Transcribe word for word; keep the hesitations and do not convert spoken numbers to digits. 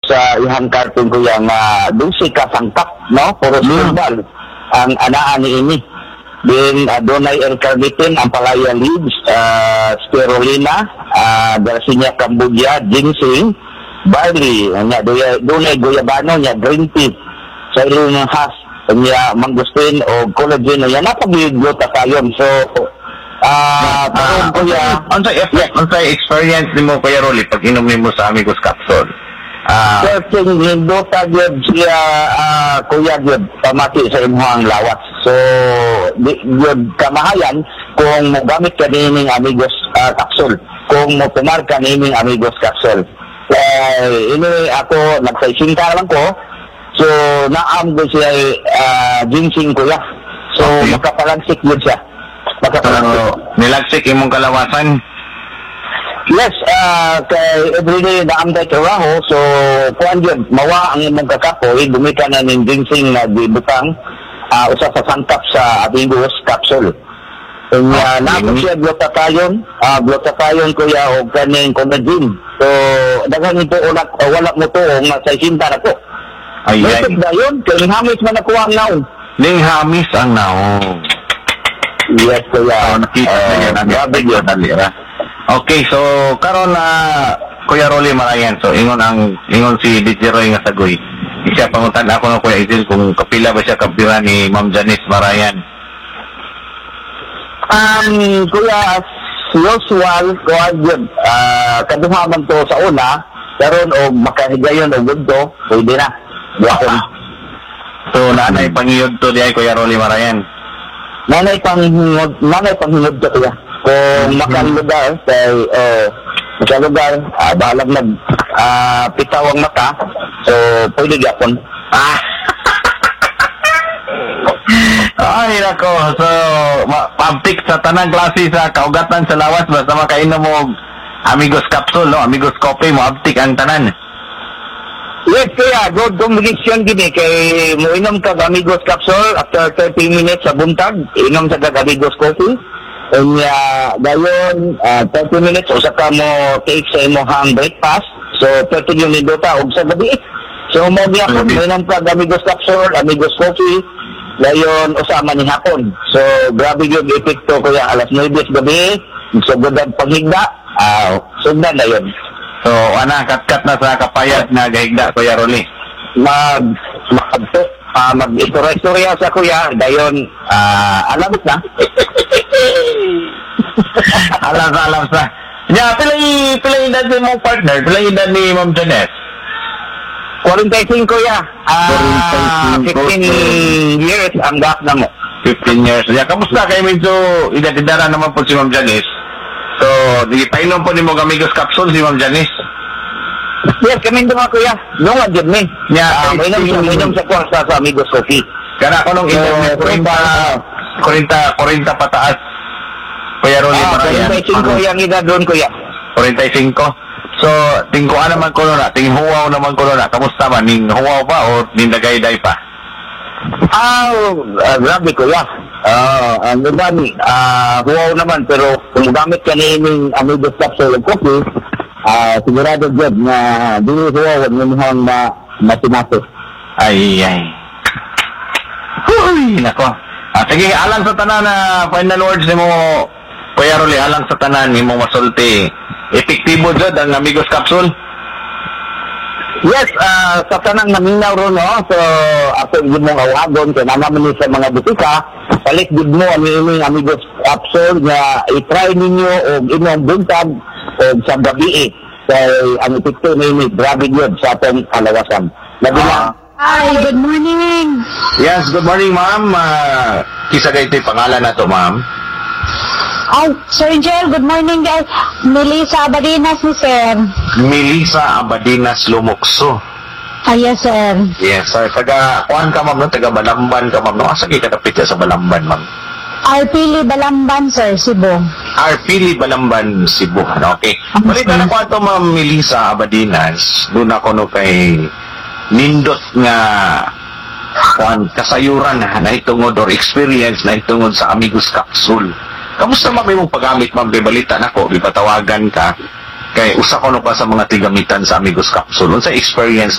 sa ihang karton kuya nga dulce ka sangkap, no? Puro herbal ang anaan ni ini. Then uh, donay L-carnitine, ampalaya leaves, uh, spirulina, uh, Garcinia cambogia, ginseng, barley, nya donay guyabano, nya green tea, sa ilong has, nya mangustin o collagen, nya napag-glutathione. So ah uh, karon kuya, unsay effect, unsay experience nimo kuya Rolly pag inom nimo sa Amigos Capsule? Ah, uh, certain hindo ta gyud siya uh, kuya gyud pamati sa imong lawas. So di gyud kamahayan kung mogamit ka nining Amigos uh, Capsule, kung mo tumar ka nining Amigos Capsule. Eh ini ako nagsaysinta lang ko. So naam ko siya uh, ginseng kuya. So okay. Makapalansik yun siya. Makapalansik. So, nilagsik imong kalawasan. Yes, uh, kay everyday na amday trabaho, so kuan yun, mawa ang imong kakapoy, gumita na ng ginseng na gibutang uh, usa sa sangkap sa Amigos Capsule. And uh, naabot siya glutathione, uh, glutathione kuya o kaning collagen. So, daghang ito ulat, uh, wala mo to nga sa isinta na ko. Ay, ay. Ito ba yun? Kaya hamis man ako ang naon. Ning hamis ang naon. Yes, kuya. Oh, nakita uh, na yan. Ang gabi yun, alira. Okay, so karon na uh, Kuya Rolly Marayan, so ingon ang ingon si D J Roy nga sagoy. Siya pangutan ako ng Kuya Idil kung kapila ba siya kapira ni Ma'am Janice Marayan. Um, Kuya, usual, kuya yun, uh, kaduha man to sa una, karon o makahigayon o gundo, pwede na. Yakon. So nanay pangiyod to di ay Kuya Rolly Marayan. Nanay panghingod, nanay panghingod to kuya. Kung makalugar, kay, uh, makalugar, uh, bahalag nag, uh, pitawang mata, so, pwede gapon. Ah! Ay, nako. So, pabtik sa tanang klase sa kaugatan sa lawas, basta makainom mo Amigos Capsule, no? Amigos Coffee mo, abtik ang tanan. Yes, kaya, good combination gini, kay mo inom ka Amigos Capsule, after thirty minutes sa buntag, inom sa Amigos Coffee, and uh, dayon uh, thirty minutes usa ka mo take sa imong breakfast, so thirty minutes ta og sa gabi. So mo biya ko inom ka Amigos Capsule, Amigos Coffee, dayon usa man ni hapon. So grabe gyud epekto kuya, alas nuwebe gabi, sugod ang paghigda, ah uh, sugdan dayon. So ana kat-kat na sa kapayat na gahigda Kuya Rolly. Mag mag uh, mag-istorya sa kuya, dayon ah uh, alam na. alam sa, alam sa. Yeah, pilay, pilay edad ni mong partner, pilay edad ni Ma'am Janet. forty-five kuya. Ah, fifteen years ang gap na mo. fifteen years. Yeah, kamusta kayo medyo edad-edara naman po si Ma'am Janice? So, di painom po ni mo Amigos Capsule si Ma'am Janice? Yes, kami doon mga kuya. Nung adyan ni. Yeah, uh, mainom sa, mainom sa kwarsa sa Amigos Coffee. Kaya ako nung internet, forty, forty pataas. Kuya Rolly ah, Marayan. forty-five yung edad doon, kuya. forty-five. So, tingkuan naman ko na, tinghuwaw naman ko na. Kamusta man? Ning huwaw pa o nindagay-day pa? Ah, uh, grabe, kuya. Ah, uh, ang dami. Ah, uh, huwaw naman, pero kung gamit ka nining Amigos Capsule Coffee, ah, uh, sigurado dyan na dili huwaw ang minahang na matinato. Ay, ay. Huy, nako. Ah, sige, alang sa tanan na final words ni mo, Kuya Rolly, alang sa tanan ni mo masulti. Epektibo dyan ang Amigos Capsule? Yes, uh, sa tanang naminaw ron, no? So, ako yung mong awagon, kaya naman sa mga butika, palit good mo ang inyong Amigos Capsule na i-try ninyo o inyong buntag o sa gabi. Kaya ang epekto na inyo, grabe yun sa atong kalawasan. Labi lang. Hi, good morning. Yes, good morning, ma'am. Uh, kisa kayo ito'y pangalan na to, ma'am. Oh, Sir Joel, good morning guys. Melissa Abadinas ni Sir. Melissa Abadinas Lumukso. Ah, yes, Sir. Yes, sir. Taga, kuhan ka, ma'am, no? Taga Balamban ka, ma'am. No? Asa kayo katapit sa Balamban, ma'am? Arpili Balamban, Sir, Cebu. Arpili Balamban, Cebu. Okay. Balita na ko ito, ma'am Melissa Abadinas. Doon ako no kay nindot nga kuhan, kasayuran na itungod or experience na itungod sa Amigos Capsule. Kamusta ma'am imong paggamit, ma'am? Bibalita na ko, bipatawagan ka. Kay usa ko no pa sa mga tigamitan sa Amigos Capsule. Unsa experience